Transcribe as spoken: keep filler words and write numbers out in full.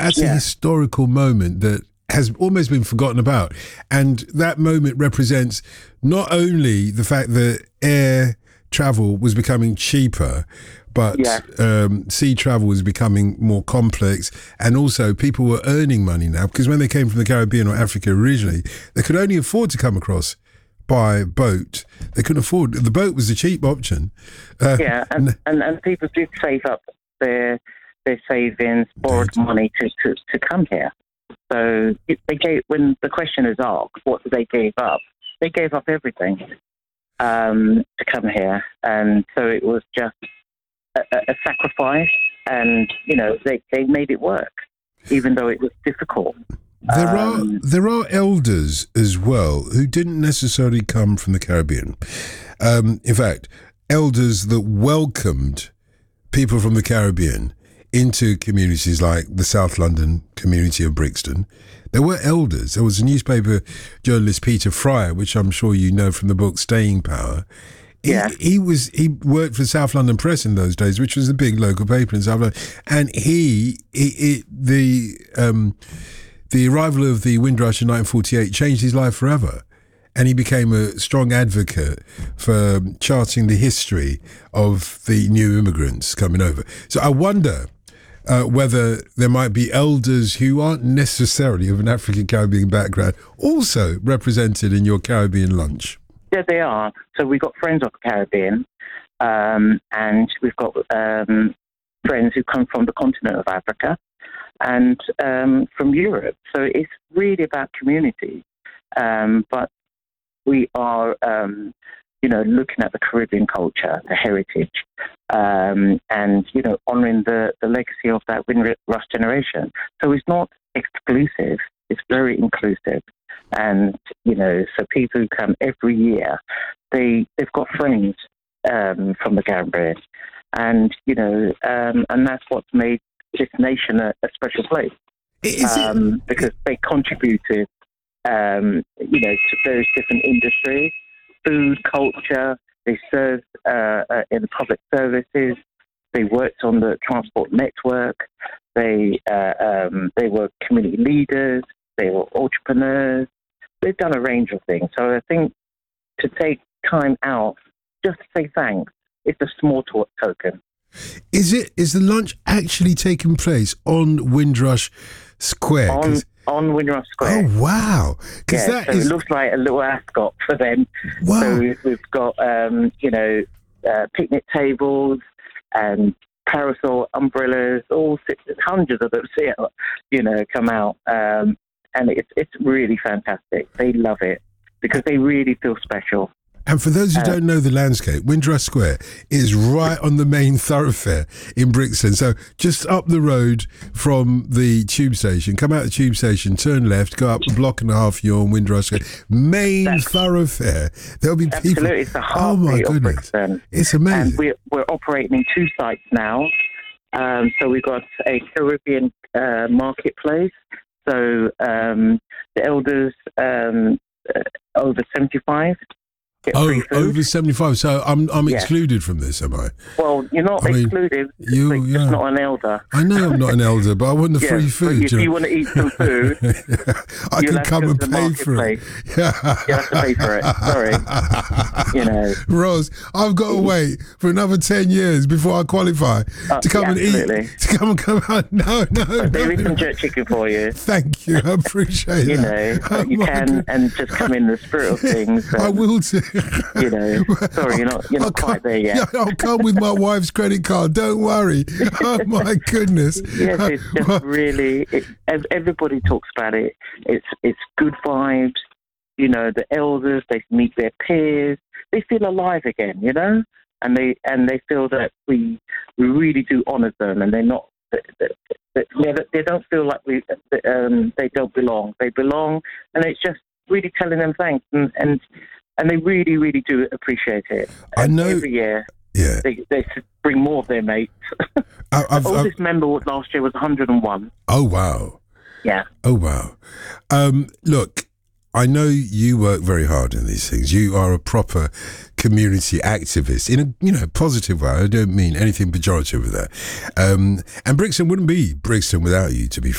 that's yeah. a historical moment that has almost been forgotten about. And that moment represents not only the fact that air travel was becoming cheaper, but yeah. um, sea travel was becoming more complex, and also people were earning money now, because when they came from the Caribbean or Africa originally, they could only afford to come across by boat. They couldn't afford, the boat was the cheap option. Uh, yeah, and, and, and people did save up their their savings, borrowed Did. money to, to, to come here. So it, they gave, when the question is asked, what did they give up? They gave up everything um, to come here, and so it was just a, a sacrifice, and you know they, they made it work, even though it was difficult. There um, are there are elders as well who didn't necessarily come from the Caribbean. Um, in fact, elders that welcomed people from the Caribbean into communities like the South London community of Brixton. There were elders. There was a newspaper journalist, Peter Fryer, which I'm sure you know from the book Staying Power. He, Yeah. he was he worked for South London Press in those days, which was a big local paper in South London. And he, he, he the um, the arrival of the Windrush in nineteen forty-eight changed his life forever. And he became a strong advocate for charting the history of the new immigrants coming over. So I wonder uh, whether there might be elders who aren't necessarily of an African Caribbean background also represented in your Caribbean lunch. Yeah, they are. So we've got friends of the Caribbean, um, and we've got um, friends who come from the continent of Africa and um, from Europe. So it's really about community. Um, but we are, um, you know, looking at the Caribbean culture, the heritage, um, and, you know, honouring the, the legacy of that Windrush generation. So it's not exclusive. It's very inclusive. And, you know, so people who come every year, they, they've got friends um, from the Caribbean. And, you know, um, and that's what's made this nation a, a special place. Is it, um, because they contributed, um, you know, to various different industries, food, culture. They served uh, uh, in public services. They worked on the transport network. They uh, um, they were community leaders. They were entrepreneurs. They've done a range of things. So I think to take time out just to say thanks, it's a small to- token. Is it? Is the lunch actually taking place on Windrush Square? On, on Windrush Square. Oh, wow. Because Yeah, that so is... it looks like a little ascot for them. Wow. So we've got, um, you know, uh, picnic tables and parasol umbrellas, all six, hundreds of them, you know, come out. Um, and it's it's really fantastic. They love it because they really feel special. And for those who Uh, don't know the landscape, Windrush Square is right on the main thoroughfare in Brixton. So just up the road from the tube station, come out the tube station, turn left, go up a block and a half, you're on Windrush Square. Main That's- thoroughfare. There'll be people. Absolutely, it's the Oh my heartbeat of goodness. Brixton. It's And amazing. we're, we're operating in two sites now. Um, so we've got a Caribbean uh, marketplace. So um, the elders um, uh, over seventy-five get Oh, free food. over seventy-five. So I'm I'm Yeah. excluded from this, am I? Well, you're not I mean, excluded. you- but you're yeah. just not an elder. I know I'm not an elder, but I want the Yeah, free but food. if you you know. want to eat some food, I you'll can have to come go and to the pay for it. marketplace. Yeah. you have to pay for it. Sorry. You know. Rose, I've got to wait for another ten years before I qualify Uh, to come yeah, and absolutely. eat. To come and come out. No, no, But there no. is some jerk chicken for you. Thank you. I appreciate You that. know, Oh you my can God. and just come in the spirit of things. I and, will do. You know, sorry, you're not you're I'll not come- quite there yet. Yeah, I'll come with my wife's credit card. Don't worry. Oh my goodness. Yes, it's just really. It, ev- everybody talks about it. It's it's good vibes. You know, the elders, they meet their peers. They feel alive again. You know, and they and they feel that we we really do honour them, and they're not. That, that, that, they don't- they don't feel like we that, um, they don't belong. They belong, and it's just really telling them thanks, and and, and they really really do appreciate it. I And know- every year Yeah. they they should bring more of their mates. I, I've, The I've, oldest member was- last year was one hundred and one. oh, wow. Yeah. Oh, wow. Um, look, I know you work very hard in these things. You are a proper community activist in a you know positive way. I don't mean anything pejorative with that. Um, and Brixton wouldn't be Brixton without you, to be